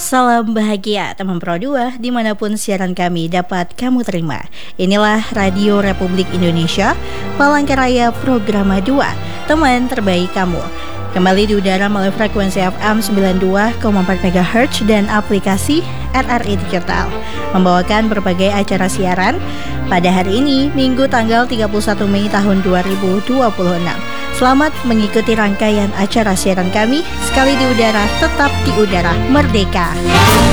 Salam bahagia teman Pro 2 dimanapun siaran kami dapat kamu terima. Inilah Radio Republik Indonesia, Palangkaraya Programa 2, teman terbaik kamu. Kembali di udara melalui frekuensi FM 92,4 MHz dan aplikasi RRI Digital, membawakan berbagai acara siaran pada hari ini, Minggu tanggal 31 Mei tahun 2026. Selamat mengikuti rangkaian acara siaran kami, sekali di udara, tetap di udara, merdeka.